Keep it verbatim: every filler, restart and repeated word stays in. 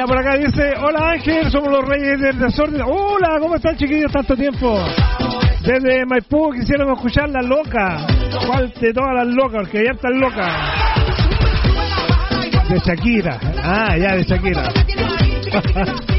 Ya por acá dice, hola Ángel, somos los reyes del desorden. Hola, ¿cómo están chiquillos? Tanto tiempo. Desde Maipú quisiéramos escuchar La Loca. ¿Cuál de todas las locas? Porque ya están locas. De Shakira. Ah, ya, de Shakira.